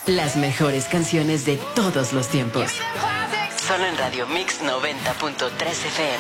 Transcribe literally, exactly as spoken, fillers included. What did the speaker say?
Las mejores canciones de todos los tiempos. Solo en Radio Mix noventa punto tres F M.